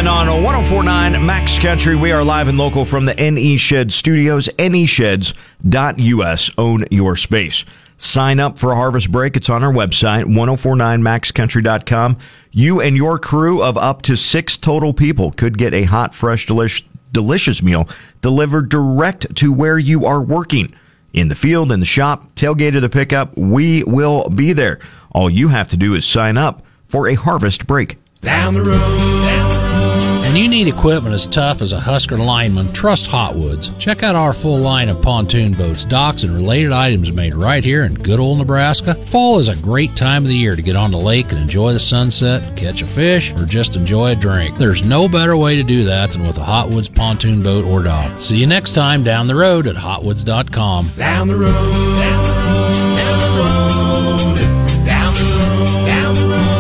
7 on 104.9 Max Country. We are live and local from the NE Shed Studios. NESheds.us. Own your space. Sign up for a harvest break. It's on our website, 1049maxcountry.com. You and your crew of up to 6 total people could get a hot, fresh, delicious meal delivered direct to where you are working. In the field, in the shop, tailgate of the pickup, we will be there. All you have to do is sign up for a harvest break. Down the road. And you need equipment as tough as a Husker lineman, trust Hotwoods. Check out our full line of pontoon boats, docks, and related items made right here in good old Nebraska. Fall is a great time of the year to get on the lake and enjoy the sunset, catch a fish, or just enjoy a drink. There's no better way to do that than with a Hotwoods pontoon boat or dock. See you next time down the road at hotwoods.com. Down the road, down the road, down the road, down the road, down the road, down the road.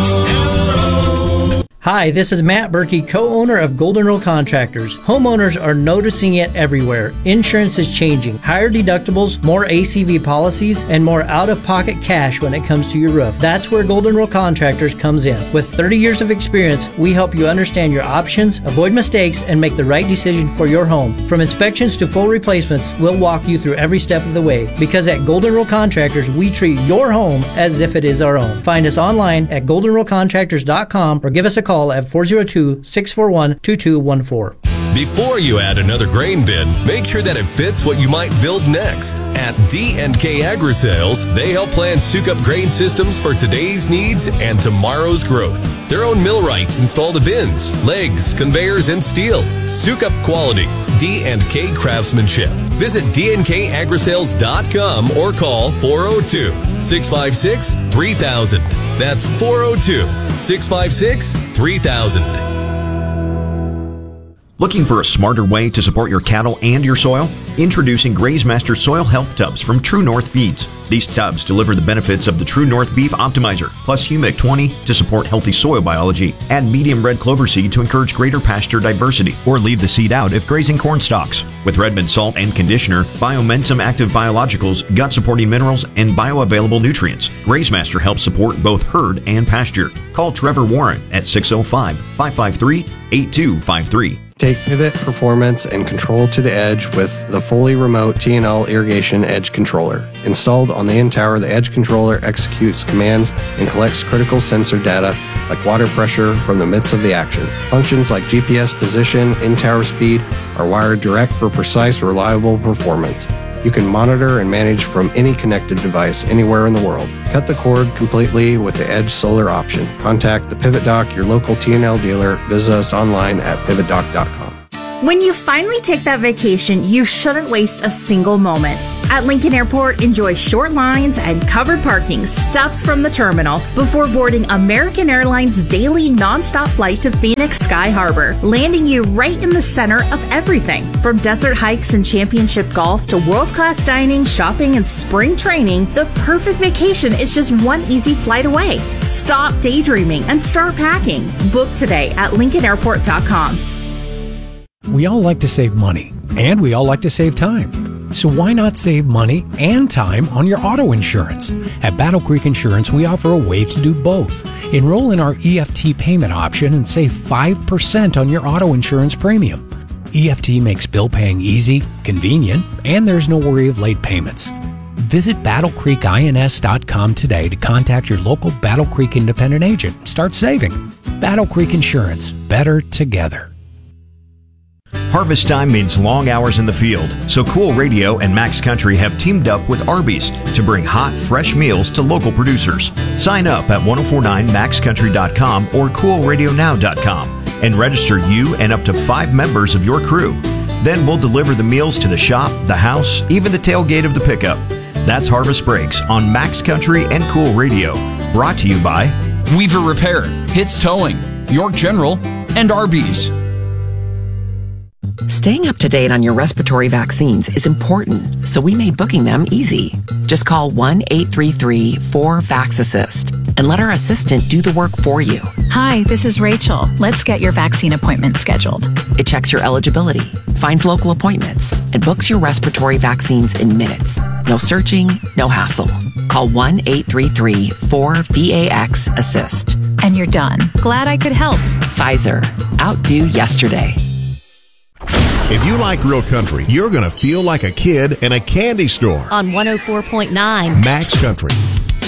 Hi, this is Matt Berkey, co-owner of Golden Rule Contractors. Homeowners are noticing it everywhere. Insurance is changing. Higher deductibles, more ACV policies, and more out-of-pocket cash when it comes to your roof. That's where Golden Rule Contractors comes in. With 30 years of experience, we help you understand your options, avoid mistakes, and make the right decision for your home. From inspections to full replacements, we'll walk you through every step of the way. Because at Golden Rule Contractors, we treat your home as if it is our own. Find us online at goldenrulecontractors.com or give us a call at 402-641-2214. Before you add another grain bin, make sure that it fits what you might build next. At D&K Agri-Sales, they help plan Sukup grain systems for today's needs and tomorrow's growth. Their own millwrights install the bins, legs, conveyors, and steel. Sukup quality, D&K craftsmanship. Visit dnkagrisales.com or call 402-656-3000. That's 402-656-3000. Looking for a smarter way to support your cattle and your soil? Introducing Grazemaster Soil Health Tubs from True North Feeds. These tubs deliver the benefits of the True North Beef Optimizer, plus Humic 20 to support healthy soil biology. Add medium red clover seed to encourage greater pasture diversity, or leave the seed out if grazing corn stalks. With Redmond Salt and Conditioner, Biomentum Active Biologicals, gut-supporting minerals, and bioavailable nutrients, Grazemaster helps support both herd and pasture. Call Trevor Warren at 605-553-8253. Take pivot, performance, and control to the edge with the fully remote T&L Irrigation Edge Controller. Installed on the in-tower, the Edge Controller executes commands and collects critical sensor data like water pressure from the midst of the action. Functions like GPS position, in-tower speed are wired direct for precise, reliable performance. You can monitor and manage from any connected device anywhere in the world. Cut the cord completely with the Edge Solar option. Contact the Pivot Dock, your local T&L dealer. Visit us online at pivotdock.com. When you finally take that vacation, you shouldn't waste a single moment. At Lincoln Airport, enjoy short lines and covered parking stops from the terminal before boarding American Airlines' daily nonstop flight to Phoenix Sky Harbor, landing you right in the center of everything. From desert hikes and championship golf to world-class dining, shopping, and spring training, the perfect vacation is just one easy flight away. Stop daydreaming and start packing. Book today at LincolnAirport.com. We all like to save money, and we all like to save time. So why not save money and time on your auto insurance? At Battle Creek Insurance, we offer a way to do both. Enroll in our EFT payment option and save 5% on your auto insurance premium. EFT makes bill paying easy, convenient, and there's no worry of late payments. Visit BattleCreekINS.com today to contact your local Battle Creek independent agent and start saving. Battle Creek Insurance, better together. Harvest time means long hours in the field, so Cool Radio and Max Country have teamed up with Arby's to bring hot, fresh meals to local producers. Sign up at 1049maxcountry.com or coolradionow.com and register you and up to 5 members of your crew. Then we'll deliver the meals to the shop, the house, even the tailgate of the pickup. That's Harvest Breaks on Max Country and Cool Radio. Brought to you by Weaver Repair, Hits Towing, York General, and Arby's. Staying up to date on your respiratory vaccines is important, so we made booking them easy. Just call 1-833-4-VAX-ASSIST and let our assistant do the work for you. Hi, this is Rachel. Let's get your vaccine appointment scheduled. It checks your eligibility, finds local appointments, and books your respiratory vaccines in minutes. No searching, no hassle. Call 1-833-4-VAX-ASSIST. And you're done. Glad I could help. Pfizer. Outdo yesterday. If you like real country, you're going to feel like a kid in a candy store. On 104.9 Max Country.